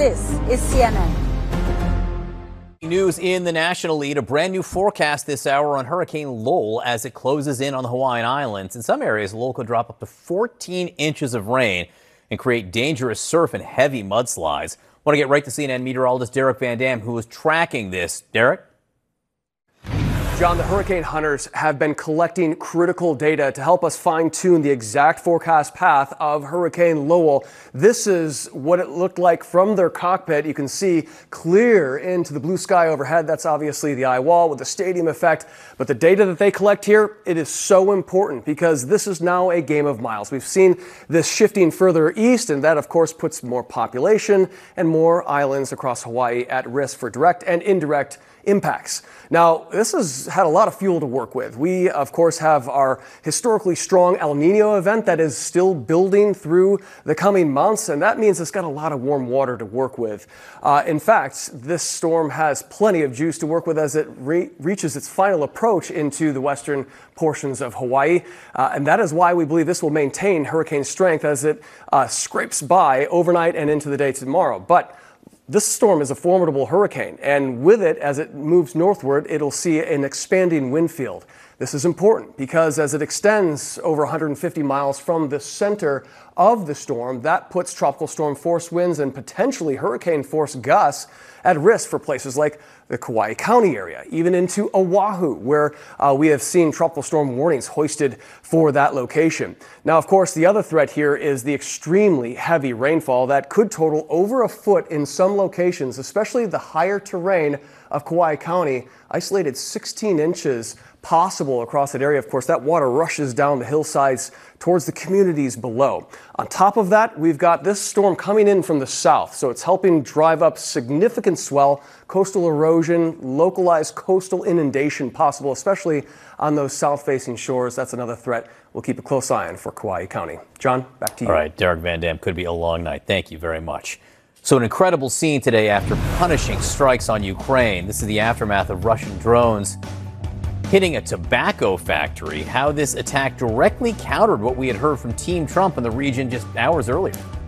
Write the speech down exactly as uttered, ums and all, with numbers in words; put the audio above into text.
This is C N N. News in the national lead, a brand new forecast this hour on Hurricane Lowell as it closes in on the Hawaiian Islands. In some areas, Lowell could drop up to fourteen inches of rain and create dangerous surf and heavy mudslides. Want to get right to C N N meteorologist Derek Van Dam, who is tracking this. Derek? John, the hurricane hunters have been collecting critical data to help us fine-tune the exact forecast path of Hurricane Lowell. This is what it looked like from their cockpit. You can see clear into the blue sky overhead. That's obviously the eye wall with the stadium effect. But the data that they collect here, it is so important because this is now a game of miles. We've seen this shifting further east, and that, of course, puts more population and more islands across Hawaii at risk for direct and indirect impacts. Now, this has had a lot of fuel to work with. We, of course, have our historically strong El Nino event that is still building through the coming months, and that means it's got a lot of warm water to work with. Uh, in fact, this storm has plenty of juice to work with as it re- reaches its final approach into the western portions of Hawaii, uh, and that is why we believe this will maintain hurricane strength as it uh, scrapes by overnight and into the day tomorrow. But this storm is a formidable hurricane, and with it, as it moves northward, it'll see an expanding wind field. This is important because as it extends over one hundred fifty miles from the center of the storm, that puts tropical storm force winds and potentially hurricane force gusts at risk for places like the Kauai County area, even into Oahu, where uh, we have seen tropical storm warnings hoisted for that location. Now, of course, the other threat here is the extremely heavy rainfall that could total over a foot in some locations, especially the higher terrain of Kauai County. Isolated sixteen inches possible across that area. Of course, that water rushes down the hillsides towards the communities below. On top of that, we've got this storm coming in from the south, so it's helping drive up significant swell, coastal erosion, localized coastal inundation possible, especially on those south-facing shores. That's another threat we'll keep a close eye on for Kauai County. John, back to you. All right, Derek Van Dam, could be a long night. Thank you very much. So an incredible scene today after punishing strikes on Ukraine. This is the aftermath of Russian drones hitting a tobacco factory. How this attack directly countered what we had heard from Team Trump in the region just hours earlier.